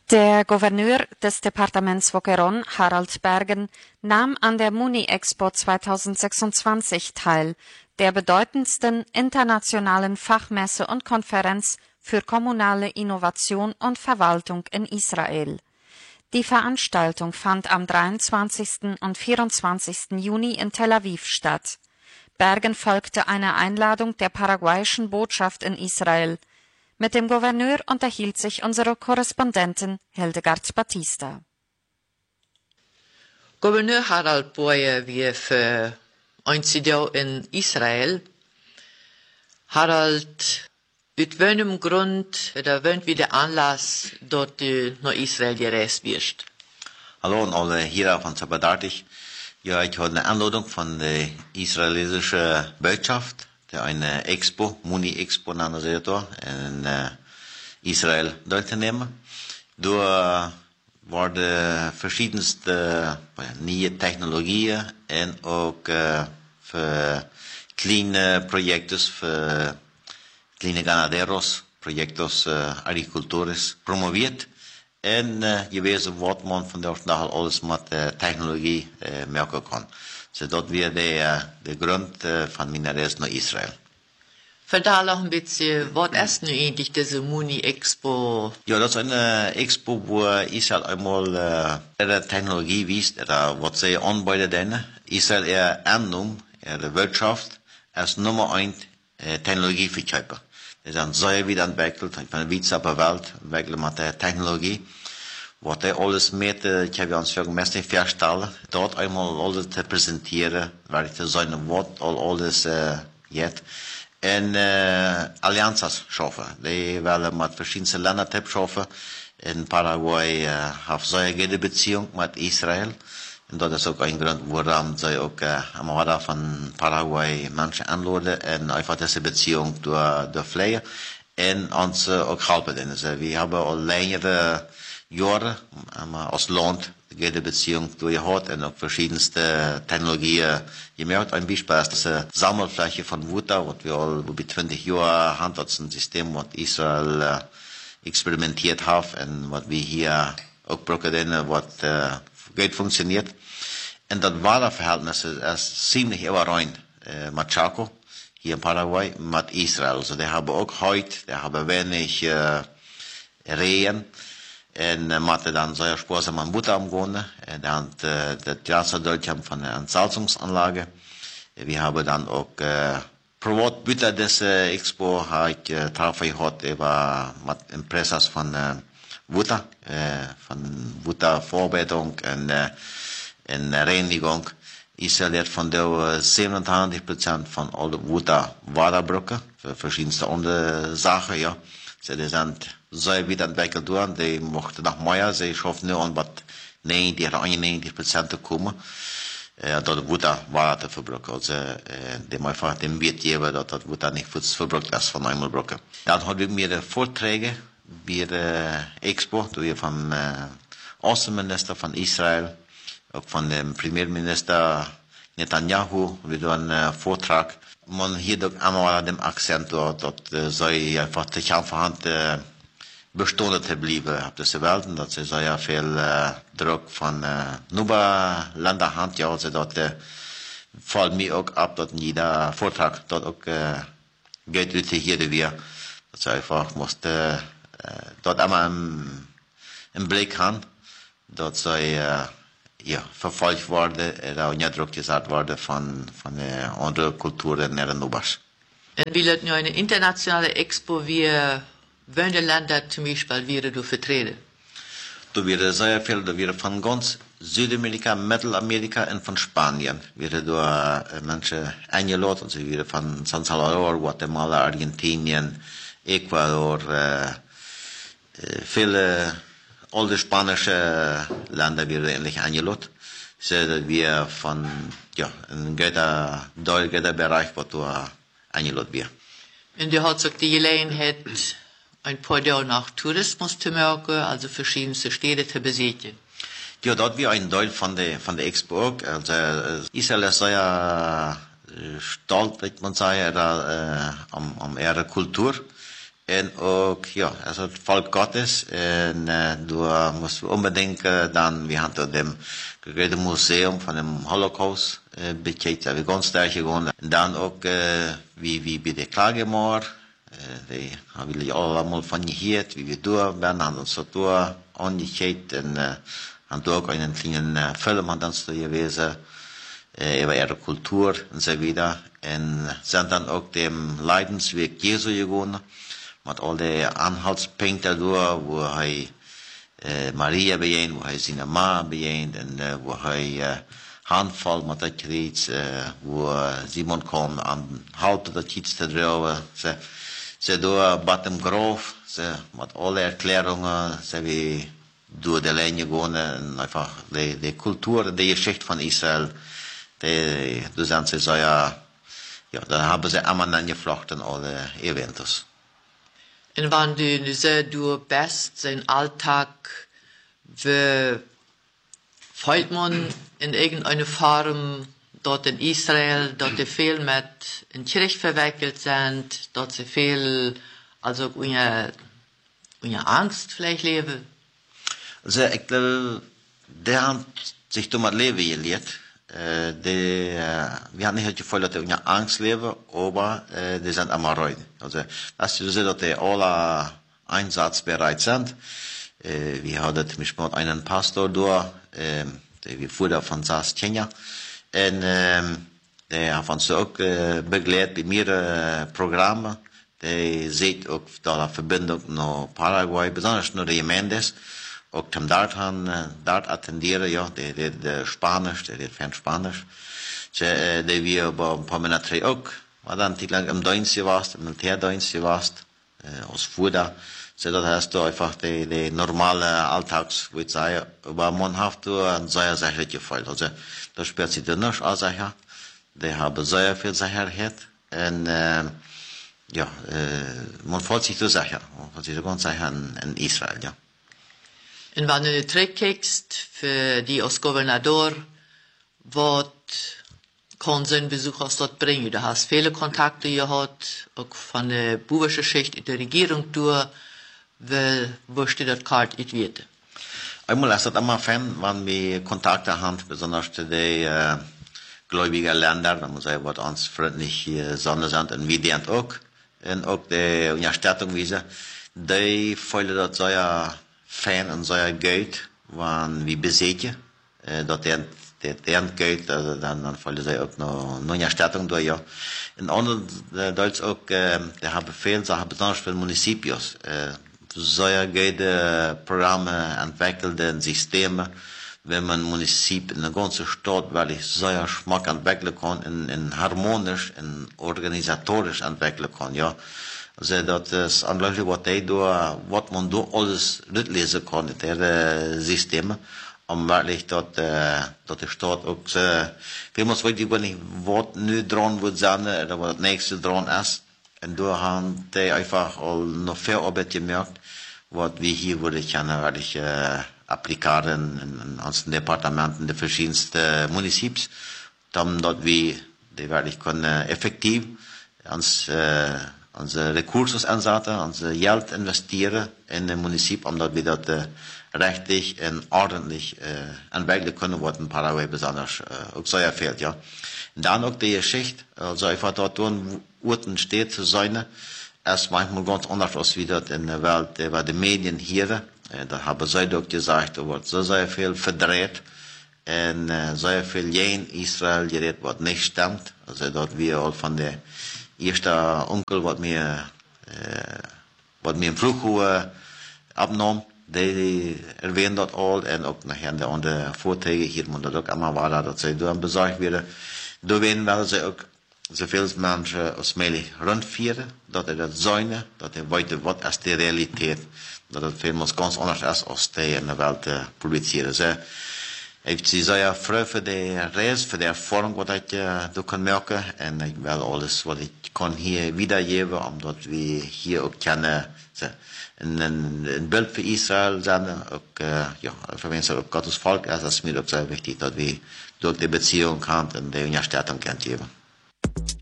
Der Gouverneur des Departements Boquerón, Harald Bergen, nahm an der Muni-Expo 2026 teil, der bedeutendsten internationalen Fachmesse und Konferenz für kommunale Innovation und Verwaltung in Israel. Die Veranstaltung fand am 23. und 24. Juni in Tel Aviv statt. Bergen folgte einer Einladung der paraguayischen Botschaft in Israel. Mit dem Gouverneur unterhielt sich unsere Korrespondentin Hildegard Batista. Gouverneur Harald Boye wie für Einziehung in Israel. Harald, uit welchem Grund oder wie der Anlass dort du nach Israel gereist wirst? Hallo und alle hier von Zabadartig. Ja, ich habe eine Einladung von der israelischen Botschaft, der eine Expo, Muni-Expo in Israel teilnehmen. Da worden verschiedenste neue Technologieën en ook voor kleine projecten, voor kleine ganaderos, projectos agricultores promoviert. En je weet wat man vandaag alles met technologie merken kan. Dus dat weer de grond van mijn reis naar Israël. Vertel noch ein bisschen, was ist nun eigentlich diese Muni-Expo? Ja, das ist eine Expo, wo Israel einmal ihre Technologie wisst, was sie anbieten. Israel annimmt ihre Wirtschaft als Nummer 1 Technologieverkäufer. Sie sind sehr weit entwickelt, ich bin weit auf der Welt entwickelt mit der Technologie. Was die alles mit, ich habe uns für meistens feststellen, dort einmal alles zu präsentieren, weil ich zu sagen, was alles jetzt. En alliances schaffen. Die willen met verschillende landen schaffen. In Paraguay heeft zij een goede beziehung met Israël. En dat is ook een grond waarom zij ook am Rad van Paraguay mensen aanladen en einfach deze beziehung doorvleien. En ons ook helpen. Dus, we hebben al längere jaren als land jede Beziehung durchgehört und auch verschiedenste Technologien gemerkt. Ein Beispiel ist diese Sammelfläche von WUTA, was wir all über 20 Jahre haben, das ist ein System, was Israel experimentiert hat und was wir hier auch brauchen, was gut funktioniert. Und das Warenverhältnis ist ziemlich überein mit Chaco, hier in Paraguay, mit Israel. Also die haben auch heute, die haben wenig Rehen. En Mathe dann sehr sparsam am Butter am Grunde. Dann das ganze Deutschland von der Entsalzungsanlage. Wir haben dann auch Privatbüter des Expo traf ich heute über mit Impressas von Butter, von Butterverarbeitung und Reinigung. Israel hat von der 87% von aller Butter Waderbrücke für verschiedenste andere Sachen, ja. Sie sind sehr weit entwickelt worden, die mochten noch mehr, sie schaffen nur an, was 90 oder 91% zu kommen. Dat wordt water verbruiken. Also, dem einfach dem wird geben, dass das wird nicht verbruikt ist von einmal brücken. Dann haben wir Vorträge bei der Expo, die vom Außenminister von Israel, auch von dem Premierminister Netanyahu, wieder einen Vortrag. Man hier doch einmal den Akzent dort, dass sei einfach die Hand bestanden te blijven op deze wereld. Dat ze ja veel druk van nieuwe landerhand, ja, also dat valt mir ook op dat in jeder Vortrag dort ook Geld hier weer. Dat ze einfach moest dort einmal im Blick haben, dat zij ja, verfolgt worden oder onderdrukt gezet worden van andere culturen naar de Nubas. En wie het nu een internationale expo weer welche Länder zum Beispiel wäre du vertreten? Da wäre sehr viel, da wäre von ganz Südamerika, Mittelamerika und von Spanien. Wäre da Menschen eingeladen, also wäre von San Salvador, Guatemala, Argentinien, Ecuador, viele alte spanische Länder wäre ähnlich eingeladen. So, wir von, ja, ein guter Bereich, wo du eingeladen wäre. Und du hast auch die Gelegenheit, ein paar Jahre nach Tourismus zu merken, also verschiedenste Städte zu besichtigen. Ja, dort wie ein Teil von der Expo. Also, Israel ist sehr stolz, würde man sagen, um ihre Kultur. En ook, ja, als het volk Gottes. En door moesten we unbedingt dan, we hadden dem grote museum van dem Holocaust bekeken. We gaan daar gewoon. En dan ook, wie bij de Klagemoor. Die hebben jullie allemaal van gehoord, wie we door zijn, hebben ons dat door angekeken. En hebben ook een kleine film aan ons gewezen. Über ihre Kultur und so weiter. Und sind dann auch dem Leidensweg Jesu gegangen. Mit all den Anhaltspunkten durch, wo Maria bejeint, wo seine Ma bejeint, und wo Handvoll mit der Kreuz, wo Simon kam an Haut der Kreuz zu drüber. Sie durch bei dem Graf, mit allen Erklärungen, wie durch die Linie gegangen, einfach die Kultur, die Geschichte von Israel. Du sind sie so ja, da haben sie immer dann geflochten, alle Eventos. Und wenn du bist, sein Alltag, wie fällt man in irgendeine Form dort in Israel, dort die viel mit in Kirche verwickelt sind, dort sie viel, also ohne Angst vielleicht leben? Also ich glaube, der hat sich dummer Leben gelehrt. Wir haben nicht das Gefühl, dass die Angst leben, aber die sind immer rein. Also, das ist so, dass die alle einsatzbereit sind. Wir hatten mich mit einem Pastor durch, der wir früher von SAS Kenia. Und der hat uns auch begleitet bei mehreren Programmen. Der sieht auch da die Verbindung nach Paraguay, besonders nur die Gemeinde. Ook hem daar attenderen, ja, de Spanisch, de fan Spanisch. Die wir bij een paar Minuten ook, maar dan die lang im Dienst warst, im Militärdienst warst, als Fuder. Dat heißt du einfach die normale Alltags, wo ich sage, aber man hat du ein sehr sicheres Gefühl. Also, da spielt sich der nicht auch sicher. Die haben sehr viel Sicherheit. Und, ja, man fühlt sich so sicher. Man fühlt sich ganz sicher in Israel, ja. Und wenn du zurückkickst, für die als Gouverneur, was kann so ein Besuch aus dort bringen? Du hast viele Kontakte gehabt, auch von der buwischen Schicht in der Regierung durch, wo steht das kalt in Wiete? Einmal ist das immer Fan, wenn wir Kontakte haben, besonders die gläubigen Länder, da muss ich was uns freundlich Sonne sind, und wir dient auch. Und auch die Unterstützung wiesen, die fühlen das sehr Fan und so Geld, wann wir besiegen, dort der Geld, also dann fallen sie auch noch eine Erstattung durch, ja. In anderen Deutsch auch, die haben viel, so haben besonders für Municipios, so Geld, Programme entwickeln, Systeme, wenn man Municip in der ganzen Stadt wirklich so Schmack entwickeln kann, in harmonisch, in organisatorisch entwickeln kann, ja. Also, dat is ongelooflijk wat man door alles uitlezen kan in het systeem. Om werkelijk dat de staat ook, veel mensen weten gewoon niet wat nu dran wordt zijn, en wat het nächste dran is. En door hebben die einfach al nog veel arbeid gemerkt, wat we hier worden kunnen werkelijk appliceren in onze departementen, de verschillende municipies. Dan dat we die werkelijk kunnen effectief onze Ressourcen inzetten, onze Geld investeren in het municip, omdat we dat rechtlich en ordentlich entwickeln können, wat in Paraguay besonders ook sehr fehlt, ja. En dan ook de Geschichte, also einfach dort unten steht zu sein, ist manchmal ganz anders als wie das in der Welt, über die Medien hier, da haben sie doch gesagt, da wird so sehr viel verdreht, und sehr viel gegen Israel geredet, was nicht stimmt, also dort wir all von der eerste onkel wat mir im Flughuur abnahm, die erwähnt dat al, en ook nachher in de andere Vorträge hier, man dat ook allemaal waar dat zij door bezorgd werden. Door werden ze ook zoveel mensen als mogelijk rondvieren, dat dat zijn, dat weten wat is de realiteit, dat het veel ganz anders is als die in de wereld publiceren. Ik zie zeer vrij voor de reis, voor de ervaring wat ik kan merken, en ik wil alles wat ik kan hier wiedergeven, omdat we hier ook kunnen een beeld voor Israël zijn, ook voor mensen ook Gottes volk is, dat is mir ook zeer wichtig, dat we door de beziehung gaan en de ondersteuning kunnen geven.